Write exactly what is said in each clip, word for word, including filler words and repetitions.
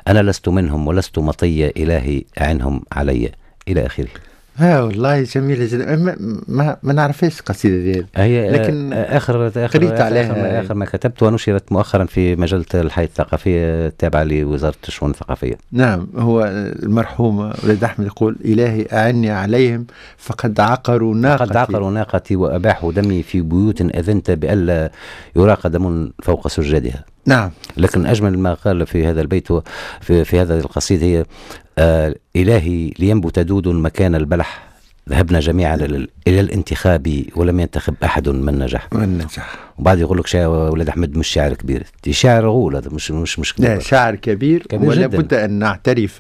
أنا لست منهم ولست مطية إلهي أعنهم علي إلى آخره. ها والله جميلة جدا. ما, ما, ما نعرفش قصيدة دي، هي لكن آخر آخر قريت آخر, عليها آخر, ما, آخر ما كتبت ونشرت مؤخرا في مجلة الحي الثقافية التابعة لوزارة الشؤون الثقافية. نعم، هو المرحوم ولد أحمد يقول: إلهي أعني عليهم فقد عقروا ناقتي فقد عقروا ناقتي وأباحوا دمي في بيوت أذنت بألا يراق دم فوق سجادها. نعم. لكن أجمل ما قال في هذا البيت في, في هذا القصيدة هي آه إلهي لينبت دود مكان البلح، ذهبنا جميعا إلى الانتخاب ولم ينتخب أحد من نجح. من نجح. وبعد يقول لك شاعر ولد أحمد مش شاعر كبير، شاعر غول، هذا مش مش مش لا، شاعر كبير, كبير ولا جداً. بد أن نعترف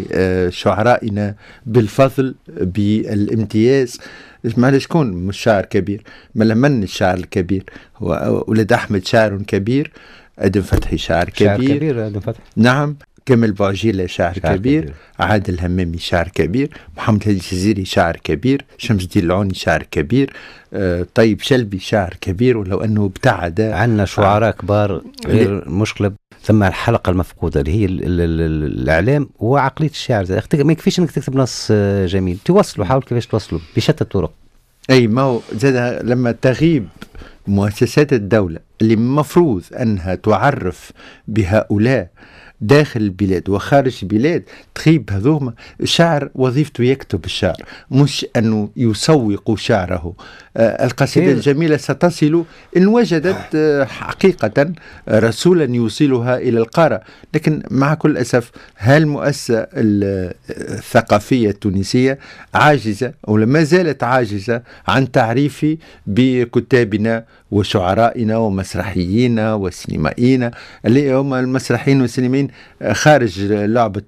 لشعرائنا بالفضل بالامتياز. ما شكون مش شاعر كبير؟ ما من الشاعر الكبير هو ولد أحمد شاعر كبير، أدم فتحي شاعر كبير, شاعر كبير أدم فتحي. نعم. كمال بوعجيلة شاعر, شاعر كبير. كبير عادل همامي شاعر كبير، محمد هادي الجزيري شاعر كبير، شمس الدين العوني شاعر كبير، آه طيب شلبي شاعر كبير ولو أنه ابتعد. عندنا شعراء كبار غير مشكلة. ثم الحلقة المفقودة اللي هي ال ال ال الإعلام وعقلية الشاعر. ما يكفيش أنك تكتب نص جميل، توصله، حاول كيفاش توصله بشتى الطرق. أي ما هو زاد لما تغيب مؤسسات الدولة اللي مفروض أنها تعرف بهؤلاء داخل البلاد وخارج البلاد، تخيب هذوما. الشاعر وظيفته يكتب الشعر، مش أنه يسوق شعره. آه القصيدة الجميلة ستصل إن وجدت آه حقيقة رسولا يوصلها إلى القارئ. لكن مع كل أسف هالمؤسسة الثقافية التونسية عاجزة أو ما زالت عاجزة عن تعريف بكتابنا وشعرائنا ومسرحيين وسينمائيين، اللي هم المسرحيين والسينمائيين خارج لعبة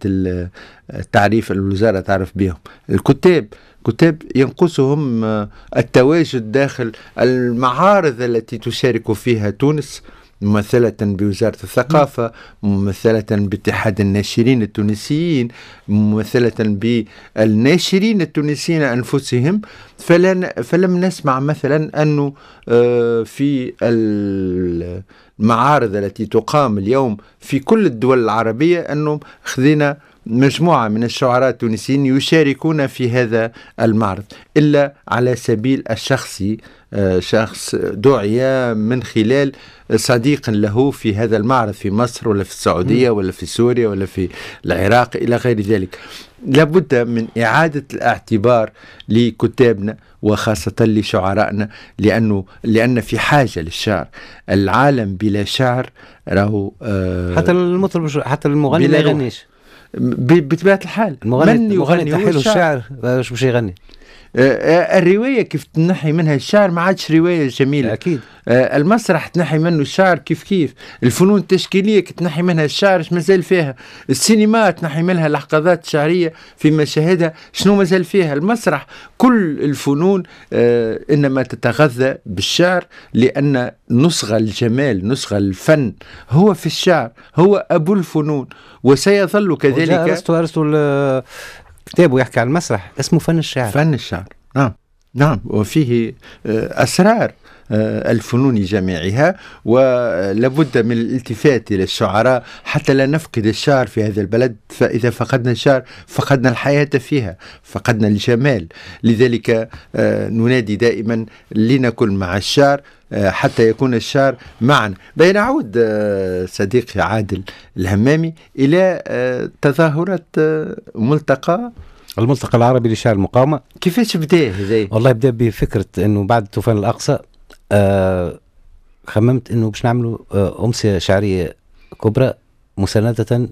التعريف الوزارة تعرف بهم. الكتاب كتاب ينقصهم التواجد داخل المعارض التي تشارك فيها تونس، ممثلة بوزارة الثقافة، ممثلة باتحاد الناشرين التونسيين، ممثلة بالناشرين التونسيين أنفسهم. فلن فلم نسمع مثلا أنه في المعارض التي تقام اليوم في كل الدول العربية أنه خذينا مجموعة من الشعراء التونسيين يشاركون في هذا المعرض، إلا على سبيل الشخصي، شخص دعي من خلال صديق له في هذا المعرض في مصر ولا في السعودية ولا في سوريا ولا في العراق إلى غير ذلك. لابد من إعادة الاعتبار لكتابنا وخاصة لشعرائنا، لأنه لأن في حاجة للشعر. العالم بلا شعر راهو آه حتى المطرب حتى المغني ما يغنيش بطبيعة الحال. المغني من يغني تحيله الشعر باش باش يغني. آه الرواية كيف تنحي منها الشعر ما عادش رواية جميلة. أكيد. آه المسرح تنحي منه الشعر كيف كيف. الفنون التشكيلية تنحي منها الشعر ما زال فيها. السينما تنحي منها لحظات شعرية في مشاهدها شنو ما زال فيها. المسرح كل الفنون آه إنما تتغذى بالشعر، لأن نصغى الجمال نصغى الفن هو في الشعر، هو أبو الفنون وسيظل كذلك. أرسطو أرسطو كتابه يحكي عن المسرح اسمه فن الشعر. فن الشعر نعم نعم، وفيه أسرار الفنون جميعها، ولابد من الالتفات إلى الشعراء حتى لا نفقد الشعر في هذا البلد. فإذا فقدنا الشعر فقدنا الحياة فيها، فقدنا الجمال. لذلك ننادي دائما لنكن مع الشعر حتى يكون الشعر معنا. بين أعود صديقي عادل الهمامي إلى تظاهرة ملتقى الملتقى العربي لشعر المقاومة. كيفاش بدأ هذا؟ والله بدأ بفكرة أنه بعد طوفان الأقصى آه خممت أنه باش نعملوا آه أمسية شعرية كبرى مساندة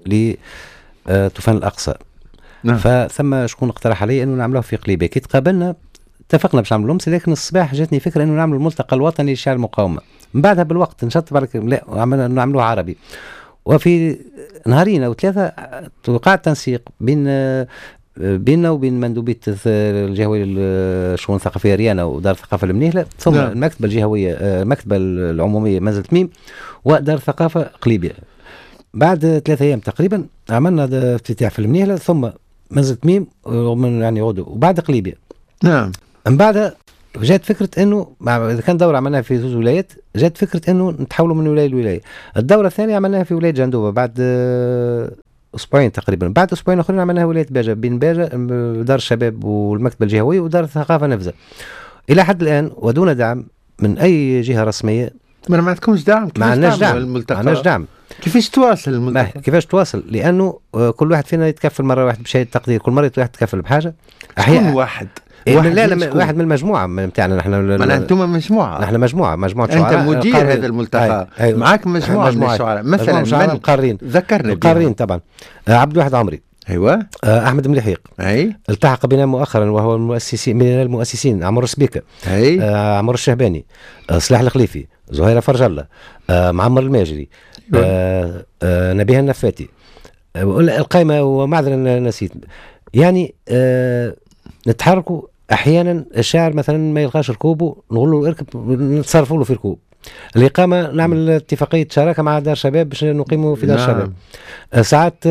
لطوفان الأقصى. نعم. فثم شكون اقترح علي أنه نعمله في قليبية. كي تقابلنا اتفقنا باش نعمل أمسية، لكن الصباح جاتني فكرة أنه نعمل الملتقى الوطني لشعر المقاومة. من بعدها بالوقت نشطب على لا عملنا نعملوه عربي. وفي نهارين أو ثلاثة وقع التنسيق بين آه بيننا وبين مندوبية الجهوية للشؤون الثقافية ريانا ودار الثقافة المنيهلة، ثم نعم. المكتبة الجهوية المكتبة العمومية منزل تميم ودار الثقافة قليبية. بعد ثلاثة أيام تقريبا عملنا افتتاح في المنيهلة، ثم منزل تميم ومن يعني عودوا وبعد قليبية. نعم. من بعد جات فكرة إنه إذا كان دورة عملناها في زوج ولايات، جات فكرة إنه نتحولوا من ولاية لولاية. الدورة الثانية عملناها في ولاية جندوبة بعد اسبوعين تقريبا. بعد اسبوعين اخرين عملناها ولايه باجه، بين باجه دار الشباب والمكتب الجهوي ودار الثقافه نفذه. الى حد الان ودون دعم من اي جهه رسميه. ما ما عندكمش دعم؟ ما عندناش دعم، ما عندناش دعم. كيفاش تواصل الملتقى؟ كيفاش تواصل؟ لانه كل واحد فينا يتكفل مره واحده بشهاده تقدير، كل مره واحد يتكفل بحاجه. احيانا واحد واحد لا لا واحد من المجموعه نتاعنا نحن. ما انتم مجموعه؟ نحن مجموعه مجموعه شعراء. انت مدير قارين. هذا الملتقى أي. أي. معك مجموعه, مجموعة من الشعراء مثلا مجموعة من قارين. ذكرنا قارين طبعا. عبد الواحد عمري، ايوه، احمد مليحيق، اي، التحق بنا مؤخرا وهو المؤسسين من المؤسسين، عمر السبيكه، اي، آه عمر الشهباني، آه صلاح الخليفي، زهيره فرج الله، آه معمر الماجري، آه آه نبيه النفاتي، آه القائمه ومعذرا نسيت. يعني آه نتحركوا احيانا الشاعر مثلا ما يلقاش ركوبه نقول له اركب، نتصرفوا له في ركوب. الإقامة نعمل اتفاقية شراكة مع دار شباب باش نقيموا في دار نعم. شباب. ساعات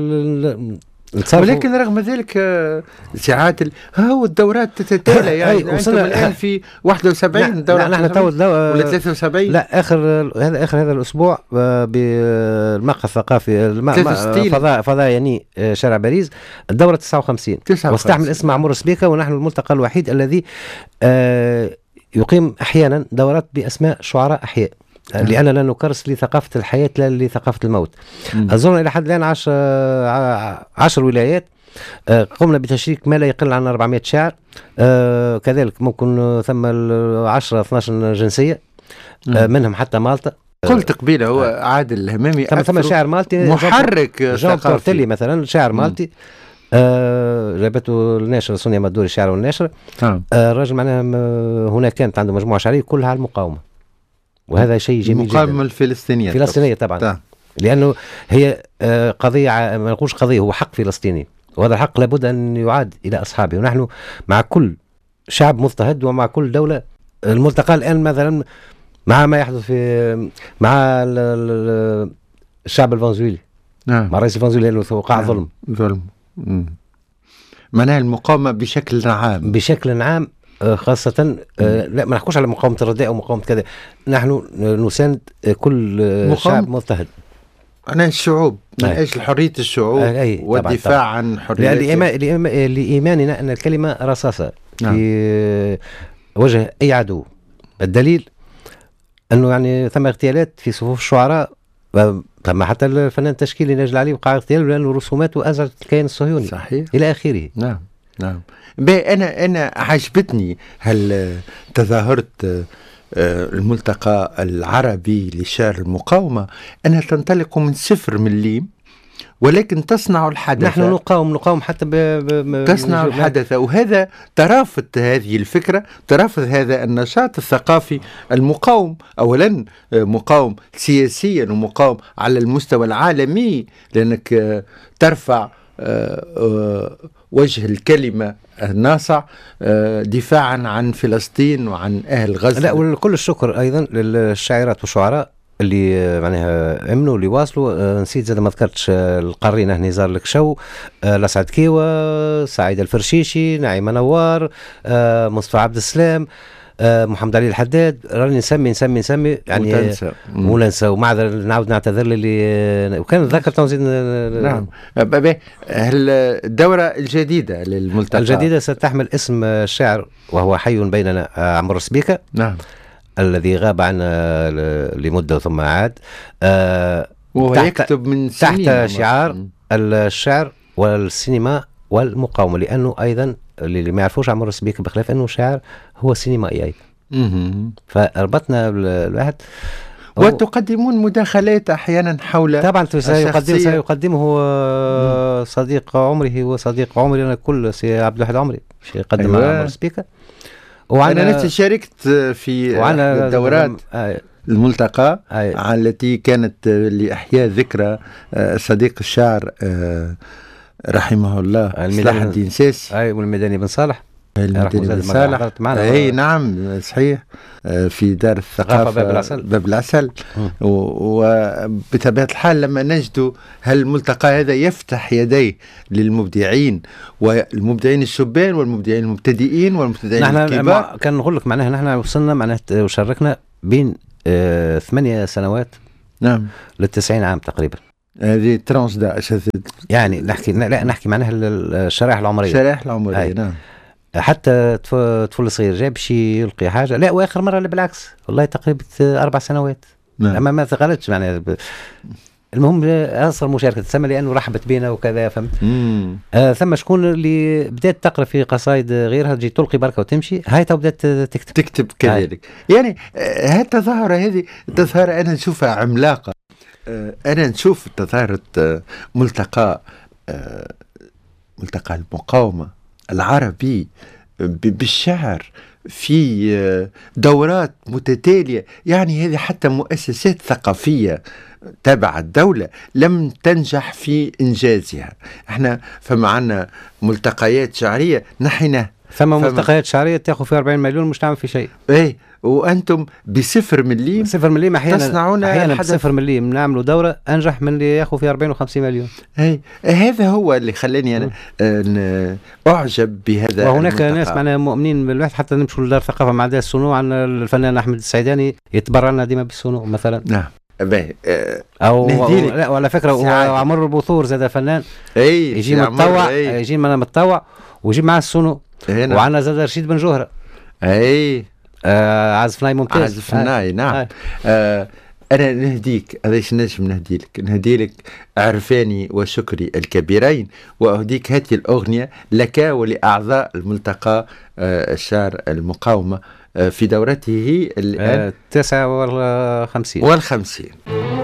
ولكن رغم ذلك ساعات ها الدورات تتتالى يعني وصلنا الآن في واحد وسبعين دورة. نحن تو ولا ثلاثة وسبعين. لا آخر هذا آخر هذا الأسبوع بالمقهى الثقافي فضاء فضاء يعني شارع باريس الدورة تسعة وخمسين واستعمل اسم عمر السبيكة، ونحن الملتقى الوحيد الذي آه يقيم أحيانا دورات بأسماء شعراء أحياء، لأننا نكرس لثقافة الحياة لا لثقافة الموت. زرنا إلى حد الآن عشر, عشر ولايات، قمنا بتشريك ما لا يقل عن أربعمائة شاعر، كذلك ممكن ثم عشرة اثناش جنسية منهم حتى مالطا. قلت قبيله هو عادل الهمامي ثم ثم شاعر مالطي محرك جون تورتيلي مثلا شاعر مالطي آه جابته الناشر سونيا مدوري الشاعر والناشر. آه الرجل معناها هنا كانت عنده مجموعة شعرية كلها على المقاومة، وهذا شيء جميل جدا. المقاومة الفلسطينية الفلسطينية طبعا تا. لأنه هي آه قضية ما نقولش قضية، هو حق فلسطيني، وهذا الحق لابد أن يعاد إلى أصحابه. ونحن مع كل شعب مضطهد ومع كل دولة. الملتقى الآن مثلا مع ما يحدث في مع الشعب الفنزويلي، نعم، مع رئيس الفنزويلي لأنه وقع نعم. ظلم ظلم معناها المقاومة بشكل عام بشكل عام خاصة آه لا ما نحكوش على مقاومة الرداء أو مقاومة كذا، نحن نساند كل شعب مضطهد. أنا الشعوب من أجل حرية الشعوب آه والدفاع طبعًا. عن حرية لإيماننا أن الكلمة رصاصة نعم. في وجه أي عدو. الدليل أنه يعني ثم اغتيالات في صفوف الشعراء، ثم حتى الفنان التشكيلي ناجل علي وقع اغتياله لأنه رسوماته أزعجت الكيان الصهيوني صحيح إلى آخره. نعم نعم. أنا أنا عجبتني هل تظاهرت الملتقى العربي لشعر المقاومة أنها تنطلق من صفر مليم ولكن تصنع الحدث. نحن نقاوم نقاوم حتى ب... ب... تصنع الحدث، وهذا ترافت هذه الفكرة، ترافت هذا النشاط الثقافي المقاوم، أولا مقاوم سياسيا ومقاوم على المستوى العالمي، لأنك ترفع وجه الكلمة الناصع دفاعا عن فلسطين وعن أهل غزة. لا وكل الشكر أيضا للشاعرات والشعراء اللي معناها امنوا اللي واصلوا. آه نسيت زاد ما ذكرتش آه القارين نزار الكشو، آه لسعد كيوة، سعيد الفرشيشي، نعيمة نوار، آه مصطفى عبد السلام، آه محمد علي الحداد. راني نسمي نسمي نسمي يعني وننسى وننسى ومعذر نعاود نعتذر لي وكان ذكر تنزيد. نعم. الدورة الجديدة للملتقى الجديدة ستحمل اسم الشاعر وهو حي بيننا آه عمر السبيكة. نعم. الذي غاب عنا لمدة ثم عاد. آه وهو يكتب من سنين تحت شعار م. الشعر والسينما والمقاومة، لأنه أيضا اللي ما يعرفوش عمر السبيكة بخلاف أنه شاعر هو سينمائي أيضا، فربطنا الواحد. وتقدمون مداخلات أحيانا حول طبعا سيقدم سيقدمه صديق عمره وصديق عمري أنا كل سي عبد الواحد عمري يقدم أيوة. عمر السبيكة. وأنا نفسي شاركت في الدورات آه الملتقى آه التي كانت لإحياء ذكرى صديق الشاعر رحمه الله صلاح الدين ساسي أي والميداني بن صالح. الميداني بن صالح أي نعم صحيح في دار الثقافة باب العسل, باب العسل. وبطبيعة الحال لما نجد هالملتقى هذا يفتح يديه للمبدعين والمبدعين الشبان والمبدعين المبتدئين والمبتدئين الكبار. كان نقول لك معناها نحن وصلنا معناها وشاركنا بين آه ثمانية سنوات نعم للتسعين عام تقريبا. هذه ترانش داعش يعني نحكي لا نحكي معناها الشرائح العمريه الشرائح العمريه نعم. حتى طفل صغير جاي باش يلقي حاجه، لا واخر مره بالعكس والله تقريبا اربع سنوات نعم. اما ما ثقلتش معناها ب... المهم اصلا المشاركه تسمى لانه رحبت بينا وكذا فهمت. آه ثم شكون اللي بدات تقرا في قصائد غيرها تجي تلقي بركه وتمشي، هاي تو بدات تكتب تكتب كذلك هاي. يعني آه هذه التظاهره هذه التظاهره انا نشوفها عملاقه. آه انا نشوف تظاهره آه ملتقى آه ملتقى المقاومه العربي بالشعر في دورات متتالية، يعني هذه حتى مؤسسات ثقافية تابعة الدولة لم تنجح في إنجازها. احنا فما عنا ملتقيات شعرية نحن ثم ملتقيات شعرية تأخذ في أربعين مليون مش تعمل في شيء. ايه وأنتم بصفر مليم صفر مليم أحيانا تصنعون أحيانا بصفر مليم نعملوا دورة أنجح من اللي يأخذ في أربعين وخمسين مليون. ايه هذا هو اللي خلاني أنا م. أعجب بهذا. وهناك ناس معنا مؤمنين بالواحد حتى نمشوا لدار ثقافة مع دار الصنوع، عن الفنان أحمد السعيداني يتبرع لنا ديما بالصنوع مثلا. نعم باهي أه او لا وعلى فكره وعمر البثور زاد فنان اي يجي متطوع يجي معنا متطوع ويجي مع الصنو. وعنا زاد رشيد بن جوهره اي آه عازف ناي ممتاز عازف ناي نعم آه. آه انا نهديك هذاش نجم نهديلك نهديلك عرفاني وشكري الكبيرين، واهديك هذه الاغنيه لك ولاعضاء الملتقى آه الشعر المقاومه في دورته التاسعة والخمسين والخمسين.